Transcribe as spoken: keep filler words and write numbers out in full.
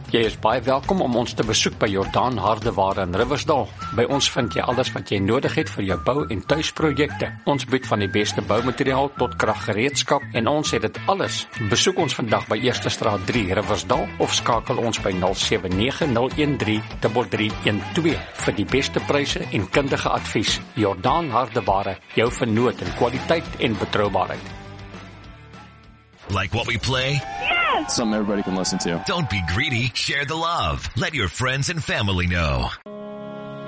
Jy is baie welkom om ons te besoek by Jordaan Hardeware in Riversdal. By ons vind jy alles wat jy nodig het vir jou bou- en tuisprojekte. Ons bied van die beste boumateriaal tot kraggereedskap en ons het dit alles. Besoek ons vandag by Eerste Straat drie Riversdal of skakel ons by nul sewe nege nul een drie drie drie een twee vir die beste pryse en kundige advies. Jordaan Hardeware, jou vernoot in kwaliteit en betroubaarheid. Like what we play? Something everybody can listen to. Don't be greedy, share the love. Let your friends and family know.